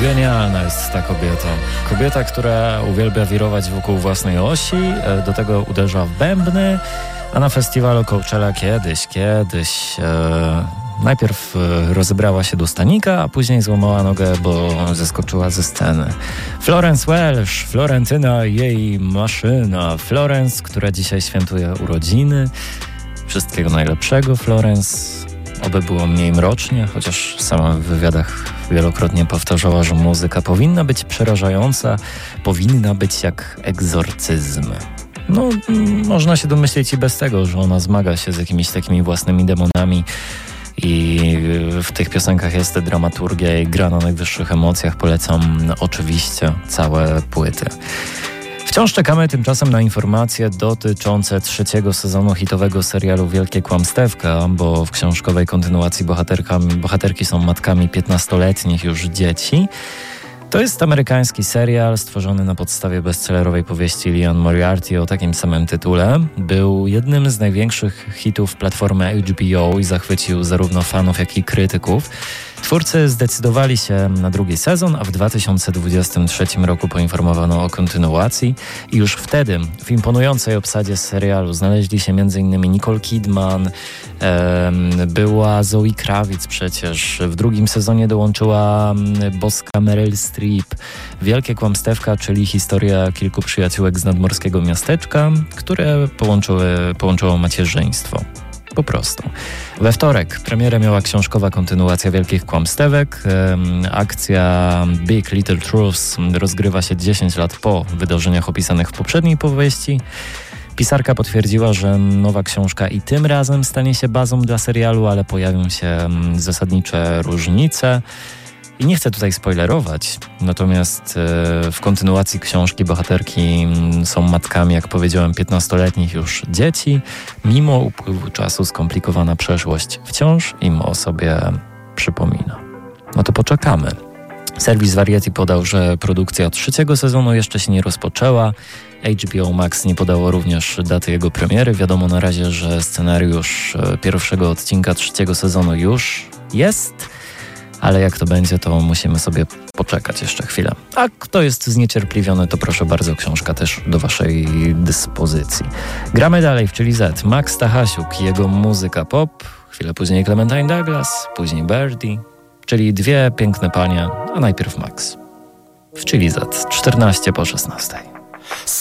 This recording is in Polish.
Genialna jest ta kobieta. Kobieta, która uwielbia wirować wokół własnej osi, do tego uderza w bębny, a na festiwalu Coachella kiedyś najpierw rozebrała się do stanika, a później złamała nogę, bo zeskoczyła ze sceny. Florence Welch, Florentyna i jej maszyna. Florence, która dzisiaj świętuje urodziny. Wszystkiego najlepszego, Florence. Oby było mniej mrocznie, chociaż sama w wywiadach wielokrotnie powtarzała, że muzyka powinna być przerażająca, powinna być jak egzorcyzm. No, można się domyśleć i bez tego, że ona zmaga się z jakimiś takimi własnymi demonami i w tych piosenkach jest dramaturgia i gra na najwyższych emocjach. Polecam oczywiście całe płyty. Wciąż czekamy tymczasem na informacje dotyczące 3. sezonu hitowego serialu Wielkie Kłamstewka, bo w książkowej kontynuacji bohaterki są matkami 15-letnich już dzieci. To jest amerykański serial stworzony na podstawie bestsellerowej powieści Liane Moriarty o takim samym tytule. Był jednym z największych hitów platformy HBO i zachwycił zarówno fanów, jak i krytyków. Twórcy zdecydowali się na drugi sezon, a w 2023 roku poinformowano o kontynuacji i już wtedy w imponującej obsadzie serialu znaleźli się m.in. Nicole Kidman, była Zoe Kravitz przecież, w drugim sezonie dołączyła boska Meryl Streep. Wielkie Kłamstewka, czyli historia kilku przyjaciółek z nadmorskiego miasteczka, które połączyło macierzyństwo. Po prostu. We wtorek premierę miała książkowa kontynuacja Wielkich Kłamstewek. Akcja Big Little Truths rozgrywa się 10 lat po wydarzeniach opisanych w poprzedniej powieści. Pisarka potwierdziła, że nowa książka i tym razem stanie się bazą dla serialu, ale pojawią się zasadnicze różnice. I nie chcę tutaj spoilerować, natomiast w kontynuacji książki bohaterki są matkami, jak powiedziałem, 15-letnich już dzieci. Mimo upływu czasu skomplikowana przeszłość wciąż im o sobie przypomina. No to poczekamy. Serwis Variety podał, że produkcja 3. sezonu jeszcze się nie rozpoczęła. HBO Max nie podało również daty jego premiery. Wiadomo na razie, że scenariusz pierwszego odcinka 3. sezonu już jest. Ale jak to będzie, to musimy sobie poczekać jeszcze chwilę. A kto jest zniecierpliwiony, to proszę bardzo, książka też do waszej dyspozycji. Gramy dalej w Czyli Z. Max Stachasiuk, jego muzyka pop, chwilę później Clementine Douglas, później Birdie, czyli dwie piękne panie, a najpierw Max. W Czyli Z, 14 po 16.